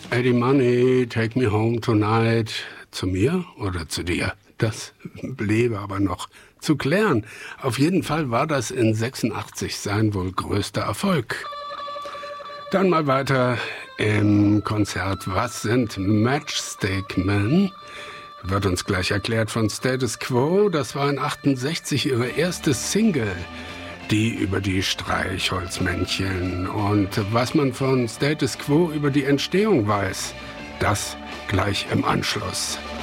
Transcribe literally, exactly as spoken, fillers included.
Eddie Money, Take Me Home Tonight. Zu mir oder zu dir? Das bliebe aber noch zu klären. Auf jeden Fall war das in sechsundachtzig sein wohl größter Erfolg. Dann mal weiter im Konzert. Was sind Matchstick Men? Wird uns gleich erklärt von Status Quo. Das war in achtundsechzig ihre erste Single, die über die Streichholzmännchen. Und was man von Status Quo über die Entstehung weiß, das gleich im Anschluss.